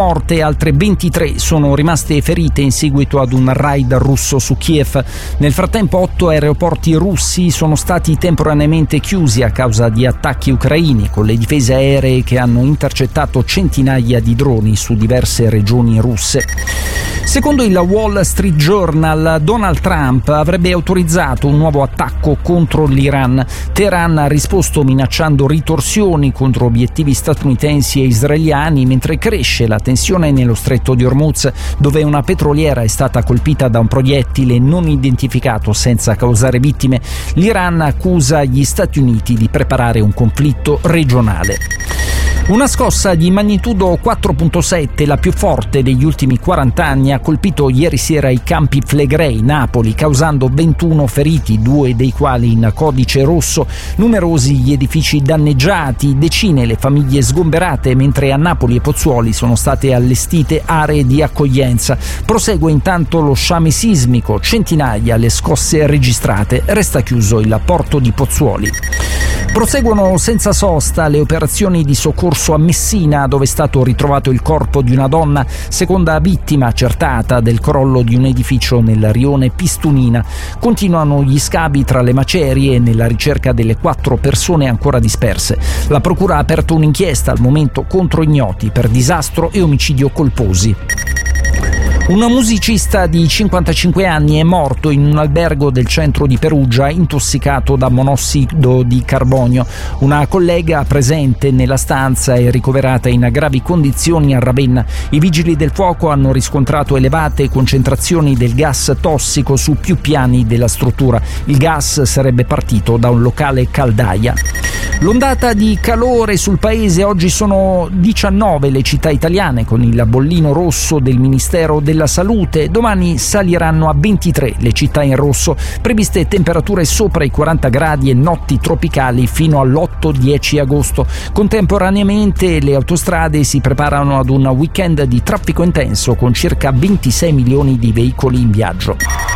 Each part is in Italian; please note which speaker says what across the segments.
Speaker 1: morte, altre 23 sono rimaste ferite in seguito ad un raid russo su Kiev. Nel frattempo 8 aeroporti russi sono stati temporaneamente chiusi a causa di attacchi ucraini, con le difese aeree che hanno intercettato centinaia di droni su diverse regioni russe. Secondo il Wall Street Journal, Donald Trump avrebbe autorizzato un nuovo attacco contro l'Iran. Teheran ha risposto minacciando ritorsioni contro obiettivi statunitensi e israeliani, mentre cresce la tensione nello stretto di Hormuz, dove una petroliera è stata colpita da un proiettile non identificato senza causare vittime. L'Iran accusa gli Stati Uniti di preparare un conflitto regionale. Una scossa di magnitudo 4.7, la più forte degli ultimi 40 anni, ha colpito ieri sera i Campi Flegrei, Napoli, causando 21 feriti, 2 dei quali in codice rosso, numerosi gli edifici danneggiati, decine le famiglie sgomberate, mentre a Napoli e Pozzuoli sono state allestite aree di accoglienza. Prosegue intanto lo sciame sismico, centinaia le scosse registrate, resta chiuso il porto di Pozzuoli. Proseguono senza sosta le operazioni di soccorso a Messina, dove è stato ritrovato il corpo di una donna, seconda vittima accertata del crollo di un edificio nel rione Pistunina. Continuano gli scavi tra le macerie nella ricerca delle 4 persone ancora disperse. La procura ha aperto un'inchiesta al momento contro ignoti per disastro e omicidio colposi. Un musicista di 55 anni è morto in un albergo del centro di Perugia intossicato da monossido di carbonio. Una collega presente nella stanza è ricoverata in gravi condizioni a Ravenna. I vigili del fuoco hanno riscontrato elevate concentrazioni del gas tossico su più piani della struttura. Il gas sarebbe partito da un locale caldaia. L'ondata di calore sul paese: oggi sono 19 le città italiane con il bollino rosso del Ministero della Salute, domani saliranno a 23 le città in rosso, previste temperature sopra i 40 gradi e notti tropicali fino all'8-10 agosto. Contemporaneamente le autostrade si preparano ad un weekend di traffico intenso con circa 26 milioni di veicoli in viaggio.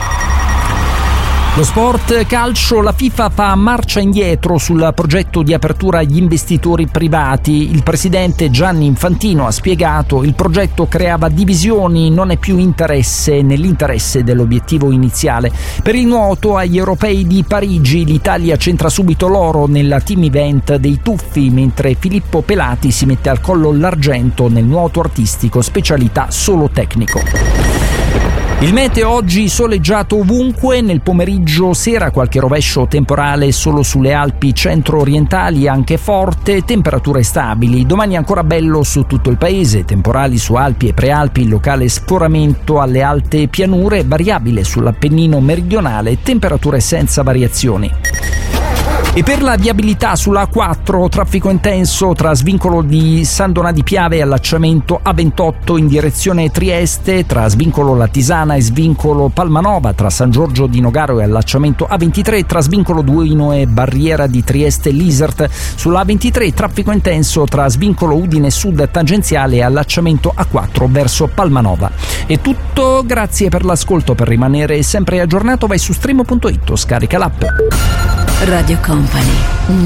Speaker 1: Lo sport calcio: la FIFA fa marcia indietro sul progetto di apertura agli investitori privati. Il presidente Gianni Infantino ha spiegato: il progetto creava divisioni, non è più interesse nell'interesse dell'obiettivo iniziale. Per il nuoto agli europei di Parigi l'Italia centra subito l'oro nella team event dei tuffi, mentre Filippo Pelati si mette al collo l'argento nel nuoto artistico, specialità solo tecnico. Il meteo: oggi soleggiato ovunque, nel pomeriggio sera qualche rovescio temporale solo sulle Alpi centro-orientali, anche forte, temperature stabili. Domani ancora bello su tutto il paese, temporali su Alpi e Prealpi, locale sforamento alle alte pianure, variabile sull'Appennino meridionale, temperature senza variazioni. E per la viabilità sulla A4, traffico intenso tra svincolo di San Donà di Piave e allacciamento A28 in direzione Trieste, tra svincolo La Tisana e svincolo Palmanova, tra San Giorgio di Nogaro e allacciamento A23, tra svincolo Duino e barriera di Trieste Lisert. Sulla A23 traffico intenso tra svincolo Udine Sud tangenziale e allacciamento A4 verso Palmanova. È tutto, grazie per l'ascolto. Per rimanere sempre aggiornato vai su streamo.it o scarica l'app.
Speaker 2: Radio Company.